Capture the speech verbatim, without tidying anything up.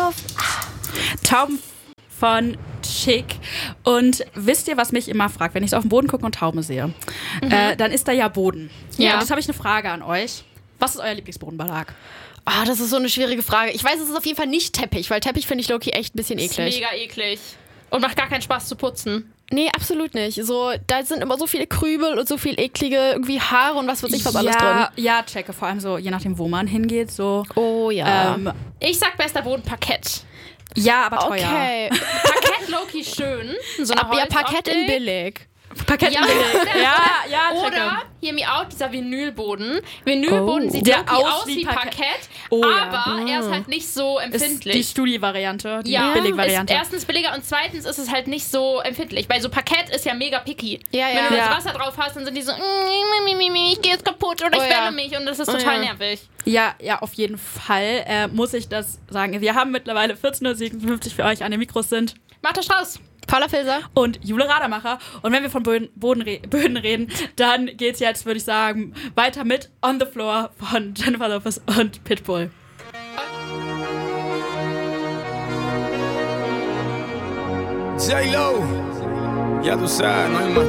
Luft. Tauben von Chick. Und wisst ihr, was mich immer fragt, wenn ich so auf den Boden gucke und Tauben sehe? Mhm. Äh, dann ist da ja Boden. Ja. Und jetzt habe ich eine Frage an euch. Was ist euer Lieblingsbodenbelag? Ah, das ist so eine schwierige Frage. Ich weiß, es ist auf jeden Fall nicht Teppich, weil Teppich finde ich Loki echt ein bisschen eklig. Das ist mega eklig. Und macht gar keinen Spaß zu putzen. Nee, absolut nicht. So, da sind immer so viele Krübel und so viel eklige irgendwie Haare und was weiß ich was alles drin. Ja, checke. Vor allem so, je nachdem, wo man hingeht. So. Oh ja. Ähm, Ich sag bester Boden Parkett. ja, aber teuer. Okay. Parkett Loki schön. So eine Ab, ja, Parkett in Holzoptik. billig. Parkett Ja, ja, ja, checke. Oder, hear me out, dieser Vinylboden. Vinylboden Oh. sieht Der Loki aus aus wie wie Parkett. Parkett, Oh ja. aber er ist halt nicht so Ist die empfindlich. Studi-Variante, die Ja, Billig-Variante. ist erstens billiger und zweitens ist es halt nicht so empfindlich. Weil so Parkett ist ja mega picky. Ja, ja. Wenn du Ja. das Wasser drauf hast, dann sind die so, "Mm, ich gehe jetzt kaputt oder ich Oh ja. wärme mich und das ist Oh total ja. nervig. Ja, ja, auf jeden Fall äh, muss ich das sagen. Wir haben mittlerweile vierzehn Uhr siebenundfünfzig für euch. An den Mikros sind Martha Strauß. Paula Filser. und Jule Rademacher. Und wenn wir von Böden, Boden re Böden reden, dann geht's jetzt, würde ich sagen, weiter mit On the Floor von Jennifer Lopez und Pitbull. J-Lo, ya tú sabes, no hay más.